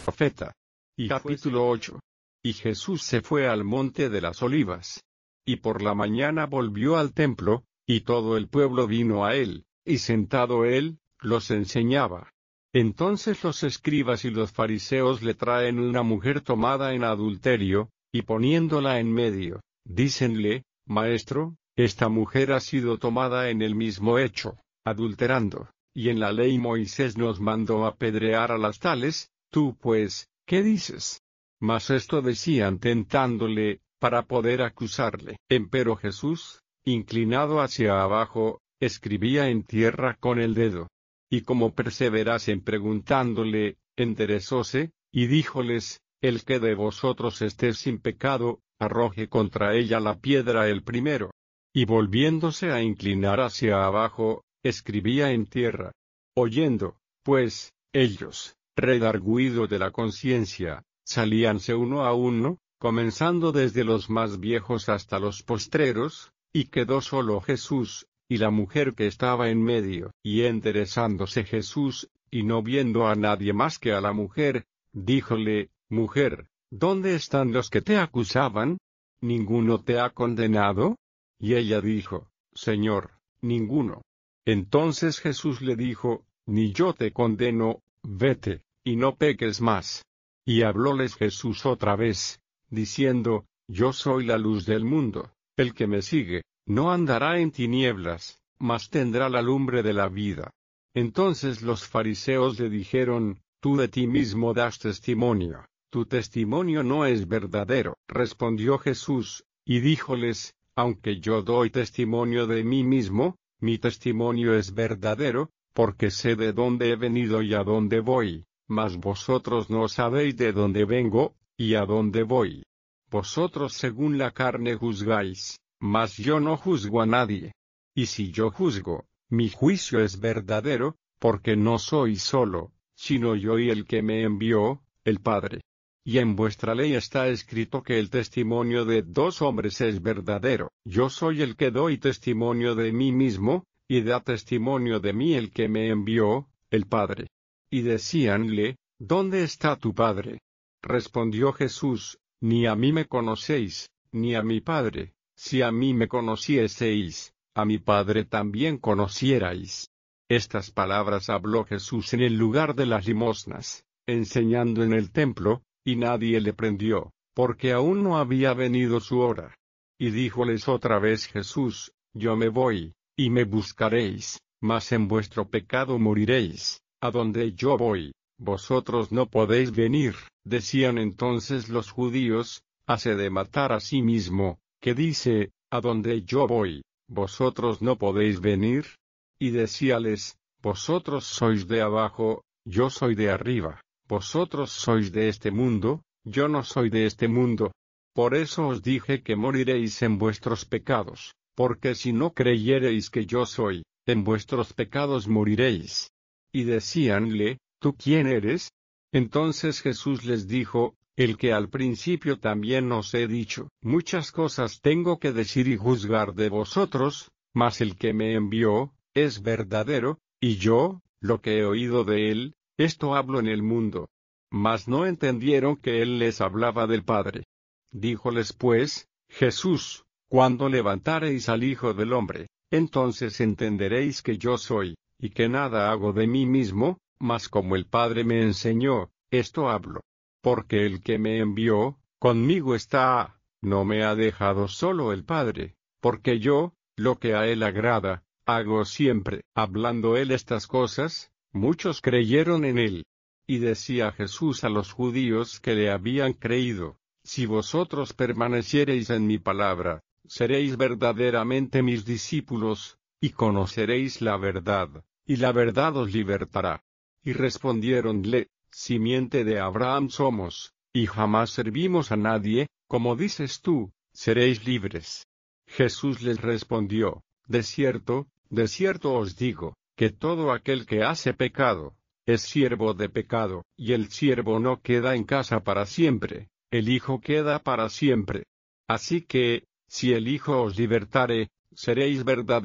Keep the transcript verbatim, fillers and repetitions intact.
profeta. Y capítulo ocho. Y Jesús se fue al monte de las Olivas. Y por la mañana volvió al templo, y todo el pueblo vino a él, y sentado él, los enseñaba. Entonces los escribas y los fariseos le traen una mujer tomada en adulterio, y poniéndola en medio, dícenle: Maestro, esta mujer ha sido tomada en el mismo hecho, adulterando, y en la ley Moisés nos mandó apedrear a las tales. Tú pues, ¿qué dices? Mas esto decían tentándole, para poder acusarle. Empero Jesús, inclinado hacia abajo, escribía en tierra con el dedo. Y como perseverasen preguntándole, enderezóse, y díjoles: El que de vosotros esté sin pecado, arroje contra ella la piedra el primero. Y volviéndose a inclinar hacia abajo, escribía en tierra. Oyendo, pues, ellos, redargüido de la conciencia, salíanse uno a uno, comenzando desde los más viejos hasta los postreros, y quedó solo Jesús, y la mujer que estaba en medio. Y enderezándose Jesús, y no viendo a nadie más que a la mujer, díjole: Mujer, ¿dónde están los que te acusaban? ¿Ninguno te ha condenado? Y ella dijo: Señor, ninguno. Entonces Jesús le dijo: Ni yo te condeno, vete, y no peques más. Y hablóles Jesús otra vez, diciendo: Yo soy la luz del mundo, el que me sigue, no andará en tinieblas, mas tendrá la lumbre de la vida. Entonces los fariseos le dijeron: Tú de ti mismo das testimonio, tu testimonio no es verdadero. Respondió Jesús, y díjoles: Aunque yo doy testimonio de mí mismo, mi testimonio es verdadero, porque sé de dónde he venido y a dónde voy, mas vosotros no sabéis de dónde vengo, y a dónde voy. Vosotros según la carne juzgáis, mas yo no juzgo a nadie. Y si yo juzgo, mi juicio es verdadero, porque no soy solo, sino yo y el que me envió, el Padre. Y en vuestra ley está escrito que el testimonio de dos hombres es verdadero. Yo soy el que doy testimonio de mí mismo, y da testimonio de mí el que me envió, el Padre. Y decíanle: ¿Dónde está tu Padre? Respondió Jesús: Ni a mí me conocéis, ni a mi Padre. Si a mí me conocieseis, a mi Padre también conocierais. Estas palabras habló Jesús en el lugar de las limosnas, enseñando en el templo, y nadie le prendió, porque aún no había venido su hora. Y díjoles otra vez Jesús: Yo me voy, y me buscaréis, mas en vuestro pecado moriréis. A donde yo voy, vosotros no podéis venir. Decían entonces los judíos: Hase de matar a sí mismo, que dice: A donde yo voy, vosotros no podéis venir. Y decíales: Vosotros sois de abajo, yo soy de arriba. Vosotros sois de este mundo, yo no soy de este mundo. Por eso os dije que moriréis en vuestros pecados, porque si no creyereis que yo soy, en vuestros pecados moriréis. Y decíanle: ¿Tú quién eres? Entonces Jesús les dijo: El que al principio también os he dicho. Muchas cosas tengo que decir y juzgar de vosotros, mas el que me envió, es verdadero, y yo, lo que he oído de él, esto hablo en el mundo. Mas no entendieron que él les hablaba del Padre. Díjoles pues Jesús: Cuando levantareis al Hijo del Hombre, entonces entenderéis que yo soy, y que nada hago de mí mismo, mas como el Padre me enseñó, esto hablo. Porque el que me envió, conmigo está, no me ha dejado solo el Padre, porque yo, lo que a él agrada, hago siempre. Hablando él estas cosas, muchos creyeron en él. Y decía Jesús a los judíos que le habían creído: Si vosotros permaneciereis en mi palabra, seréis verdaderamente mis discípulos, y conoceréis la verdad, y la verdad os libertará. Y respondiéronle: Simiente de Abraham somos, y jamás servimos a nadie. Como dices tú, seréis libres. Jesús les respondió: De cierto, de cierto os digo, que todo aquel que hace pecado, es siervo de pecado. Y el siervo no queda en casa para siempre, el Hijo queda para siempre. Así que, si el Hijo os libertare, seréis verdaderos